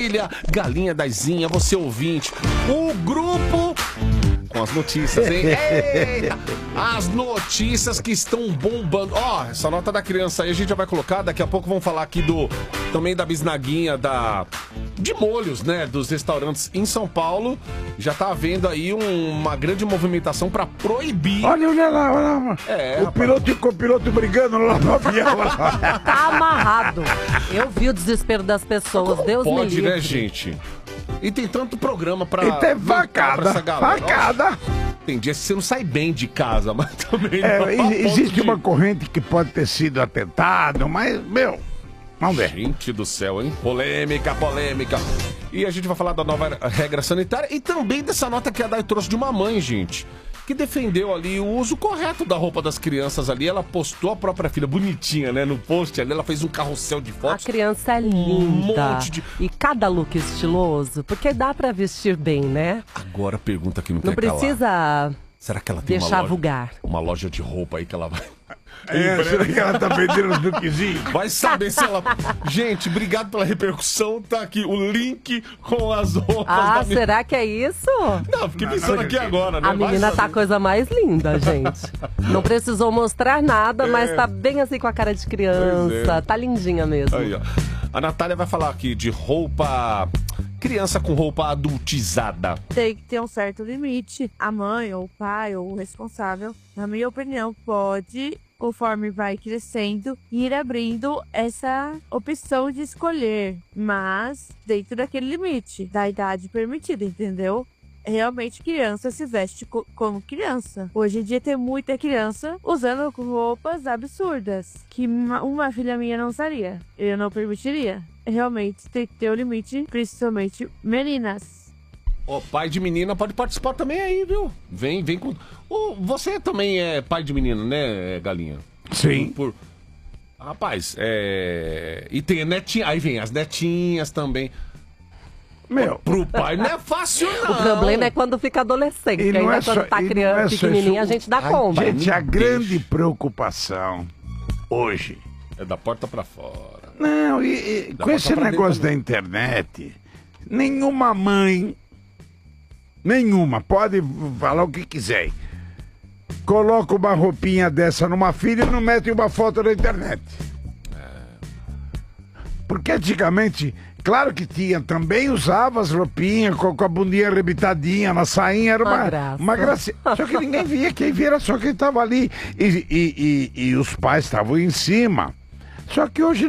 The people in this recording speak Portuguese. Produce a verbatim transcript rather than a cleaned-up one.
Galinha Daizinha, você ouvinte, o grupo com as notícias, hein? Eita! As notícias que estão bombando. Ó, oh, essa nota da criança aí a gente já vai colocar, daqui a pouco vamos falar aqui do também da bisnaguinha da de molhos, né, dos restaurantes em São Paulo. Já tá havendo aí um, uma grande movimentação pra proibir. Olha, olha lá, olha lá. É, o rapaz. piloto e o copiloto brigando lá no avião. Tá amarrado. Eu vi o desespero das pessoas, Como Deus me pode, livre. né, gente? E tem tanto programa pra... E tem lutar facada, pra essa galera. facada. Nossa, tem dia que você não sai bem de casa, mas também É, não. a e- existe ponto uma de- corrente que pode ter sido atentado, mas, meu, vamos ver. Gente do céu, hein? Polêmica, polêmica. E a gente vai falar da nova regra sanitária e também dessa nota que a Dai trouxe de uma mãe, gente, que defendeu ali o uso correto da roupa das crianças ali. Ela postou a própria filha bonitinha, né? No post ali, ela fez um carrossel de A fotos. criança é Um linda. monte de- E cada look estiloso, porque dá pra vestir bem, né? Agora a pergunta que não, Não quer calar. precisa Será que ela tem deixar uma loja, vulgar. uma loja de roupa aí que ela vai... É, será que ela tá vendendo os lookzinhos? Vai saber se ela... Gente, obrigado pela repercussão. Tá aqui o link com as roupas Ah, da minha... será que é isso? Não, fiquei pensando não, aqui não. agora, né? A Vai menina tá a saber. coisa mais linda, gente. Não precisou mostrar nada, mas tá bem assim com a cara de Pois criança. é. Tá lindinha mesmo. Aí, ó. A Natália vai falar aqui de roupa... Criança com roupa adultizada. Tem que ter um certo limite. A mãe, ou o pai, ou o responsável, na minha opinião, pode, conforme vai crescendo, ir abrindo essa opção de escolher, mas dentro daquele limite, da idade permitida, entendeu? Realmente criança se veste co- como criança. Hoje em dia tem muita criança usando roupas absurdas, que uma, uma filha minha não usaria. Eu não permitiria. Realmente tem que ter o limite, principalmente meninas. Ó, pai de menina pode participar também aí, viu? Vem, vem com... Ô, você também é pai de menina, né, Galinha? Sim. Por... Rapaz, é... E tem a netinha... Aí vem as netinhas também. Meu, Pro pai não é fácil, não. O problema é quando fica adolescente, E que não ainda é só- quando tá e não criança, é só pequenininha, a isso. gente dá Ai, conta. gente, a Não grande deixa. preocupação hoje... É da porta pra fora. Não, e, e Dá com pra esse pra dentro negócio da também. internet, nenhuma mãe, nenhuma, pode falar o que quiser, coloca uma roupinha dessa numa filha e não mete uma foto na internet. Porque antigamente, claro que tinha, também usava as roupinhas com, com a bundinha arrebitadinha, na sainha, era Uma uma, graça. uma gracinha. Só que ninguém via, quem via era só quem estava ali. E, e, e, e os pais estavam em cima. Só que hoje